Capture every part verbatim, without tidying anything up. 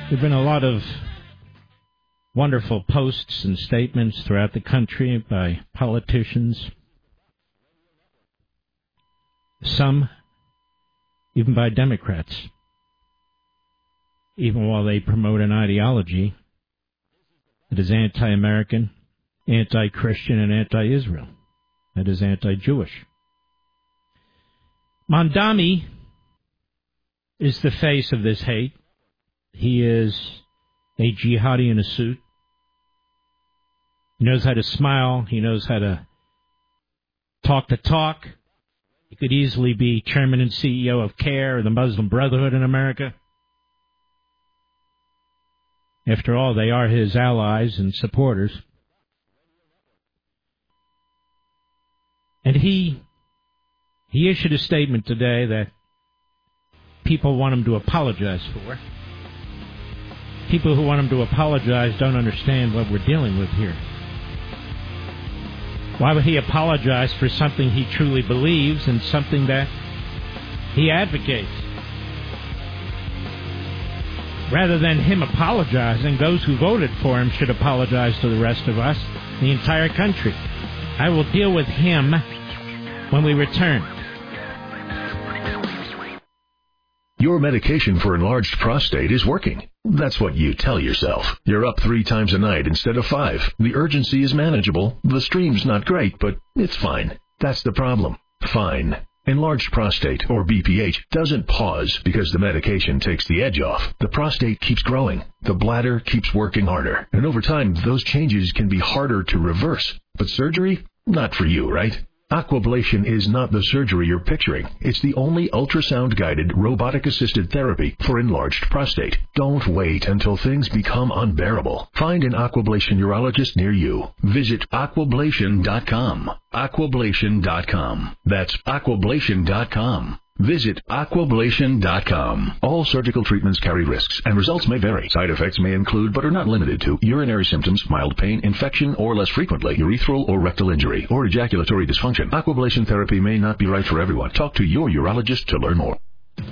There have been a lot of wonderful posts and statements throughout the country by politicians, some even by Democrats, even while they promote an ideology that is anti-American, anti-Christian, and anti-Israel, that is anti-Jewish. Mamdani is the face of this hate. He is a jihadi in a suit. He knows how to smile. He knows how to talk the talk. He could easily be chairman and C E O of CARE, or the Muslim Brotherhood in America. After all, they are his allies and supporters. And he he issued a statement today that people want him to apologize for. People who want him to apologize don't understand what we're dealing with here. Why would he apologize for something he truly believes and something that he advocates? Rather than him apologizing, those who voted for him should apologize to the rest of us, the entire country. I will deal with him when we return. Your medication for enlarged prostate is working. That's what you tell yourself. You're up three times a night instead of five. The urgency is manageable. The stream's not great, but it's fine. That's the problem. Fine. Enlarged prostate, or B P H, doesn't pause because the medication takes the edge off. The prostate keeps growing. The bladder keeps working harder. And over time, those changes can be harder to reverse. But surgery? Not for you, right? Aquablation is not the surgery you're picturing. It's the only ultrasound-guided, robotic-assisted therapy for enlarged prostate. Don't wait until things become unbearable. Find an Aquablation urologist near you. Visit aquablation dot com. aquablation dot com. That's aquablation dot com. Visit aquablation dot com. All surgical treatments carry risks, and results may vary. Side effects may include, but are not limited to, urinary symptoms, mild pain, infection, or less frequently, urethral or rectal injury, or ejaculatory dysfunction. Aquablation therapy may not be right for everyone. Talk to your urologist to learn more.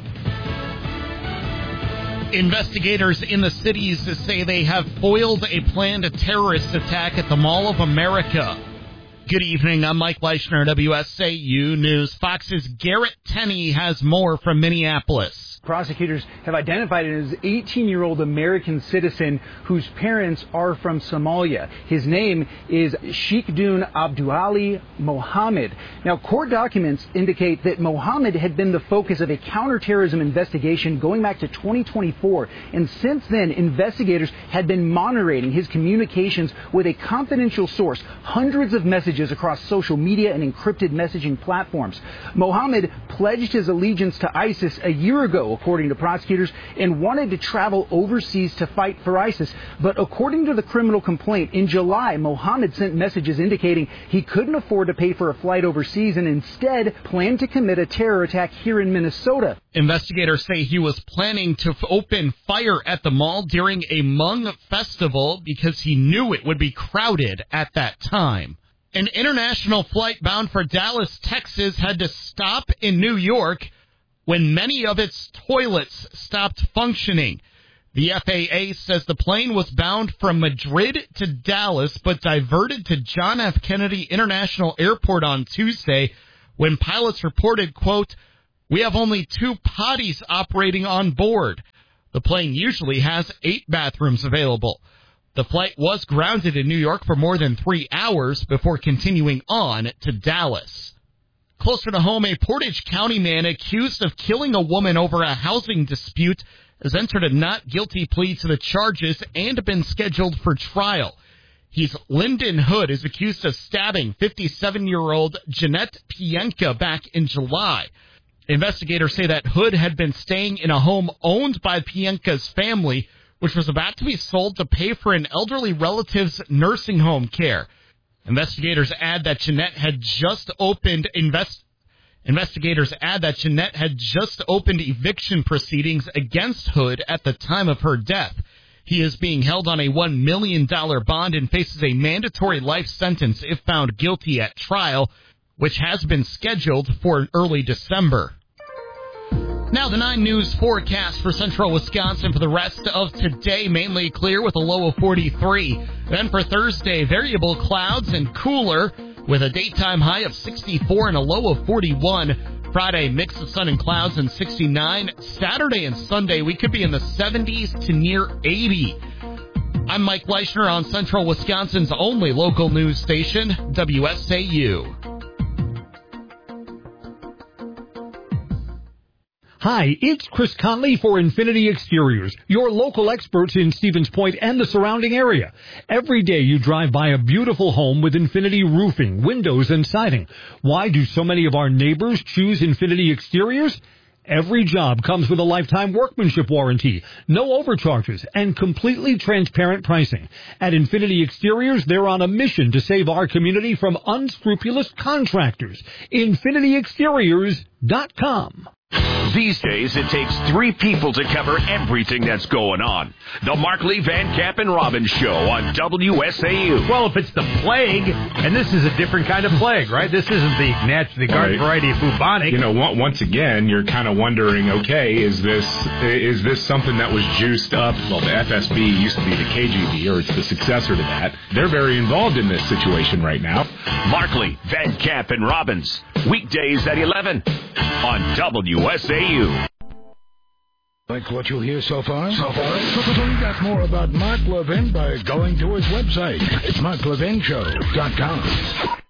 Investigators in the cities say they have foiled a planned terrorist attack at the Mall of America. Good evening, I'm Mike Leishner, W S A U News. Fox's Garrett Tenney has more from Minneapolis. Prosecutors have identified an eighteen-year-old American citizen whose parents are from Somalia. His name is Sheikhdun Abduali Mohammed. Now, court documents indicate that Mohammed had been the focus of a counterterrorism investigation going back to twenty twenty-four. And since then, investigators had been monitoring his communications with a confidential source, hundreds of messages across social media and encrypted messaging platforms. Mohammed pledged his allegiance to ISIS a year ago, according to prosecutors, and wanted to travel overseas to fight for ISIS. But according to the criminal complaint, in July, Mohammed sent messages indicating he couldn't afford to pay for a flight overseas and instead planned to commit a terror attack here in Minnesota. Investigators say he was planning to f- open fire at the mall during a Hmong festival because he knew it would be crowded at that time. An international flight bound for Dallas, Texas, had to stop in New York when many of its toilets stopped functioning. The F A A says the plane was bound from Madrid to Dallas, but diverted to John F. Kennedy International Airport on Tuesday when pilots reported, quote, "We have only two potties operating on board." The plane usually has eight bathrooms available. The flight was grounded in New York for more than three hours before continuing on to Dallas. Closer to home, a Portage County man accused of killing a woman over a housing dispute has entered a not guilty plea to the charges and been scheduled for trial. He's Lyndon Hood is accused of stabbing fifty-seven-year-old Jeanette Pienka back in July. Investigators say that Hood had been staying in a home owned by Pienka's family, which was about to be sold to pay for an elderly relative's nursing home care. Investigators add that Jeanette had just opened invest. Investigators add that Jeanette had just opened eviction proceedings against Hood at the time of her death. He is being held on a one million dollars bond and faces a mandatory life sentence if found guilty at trial, which has been scheduled for early December. Now the nine News forecast for central Wisconsin for the rest of today, mainly clear with a low of forty-three. Then for Thursday, variable clouds and cooler with a daytime high of sixty-four and a low of forty-one. Friday, mix of sun and clouds and sixty-nine. Saturday and Sunday, we could be in the seventies to near eighty. I'm Mike Leishner on Central Wisconsin's only local news station, W S A U. Hi, it's Chris Conley for Infinity Exteriors, your local experts in Stevens Point and the surrounding area. Every day you drive by a beautiful home with Infinity roofing, windows, and siding. Why do so many of our neighbors choose Infinity Exteriors? Every job comes with a lifetime workmanship warranty, no overcharges, and completely transparent pricing. At Infinity Exteriors, they're on a mission to save our community from unscrupulous contractors. Infinity Exteriors dot com. These days, it takes three people to cover everything that's going on. The Markley, Van Camp, and Robbins Show on W S A U. Well, if it's the plague, and this is a different kind of plague, right? This isn't the naturally garden right. variety of bubonic. You know, once again, you're kind of wondering, okay, is this is this something that was juiced up? Well, the F S B used to be the K G B, or it's the successor to that. They're very involved in this situation right now. Markley, Van Camp, and Robbins, weekdays at eleven on W S A U. Like what you hear so far? So far? Find out more about Mark Levin by going to his website. It's mark levin show dot com.